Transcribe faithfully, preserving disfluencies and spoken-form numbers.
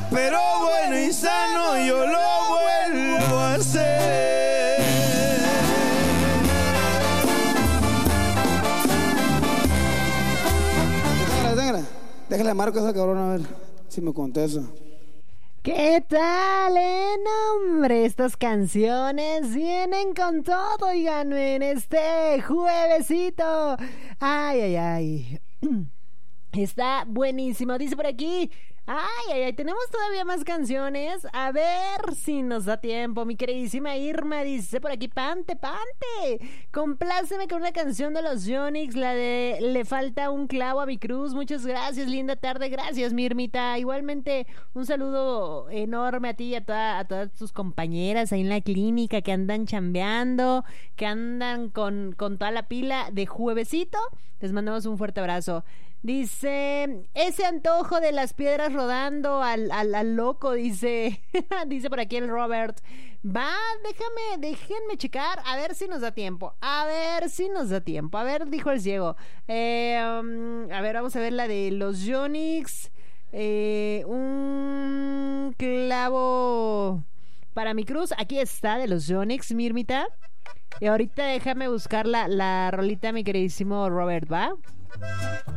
pero bueno y sano yo lo vuelvo a hacer. Téngala, téngala. Déjale a Marco a esa cabrona a ver si me contesta. ¿Qué tal, eh? No, hombre, estas canciones vienen con todo, oigan, en este juevesito. Ay, ay, ay. Está buenísimo. Dice por aquí. Ay, ay, ay, tenemos todavía más canciones. A ver si nos da tiempo. Mi queridísima Irma dice por aquí, Pante, Pante, compláceme con una canción de los Yonix, la de Le falta un clavo a mi cruz. Muchas gracias, linda tarde. Gracias, mi Irmita. Igualmente, un saludo enorme a ti y a, toda, a todas tus compañeras ahí en la clínica que andan chambeando, que andan con, con toda la pila de juevesito. Les mandamos un fuerte abrazo. Dice, ese antojo de las piedras rodando al, al, al loco, dice, dice por aquí el Robert. Va, déjame, déjenme checar, a ver si nos da tiempo, a ver si nos da tiempo, a ver, dijo el ciego. Eh, um, a ver, vamos a ver la de los Yonix. Eh, un clavo para mi cruz, aquí está, de los Yonix, Mirmita. Y ahorita déjame buscar la, la rolita, mi queridísimo Robert, ¿va?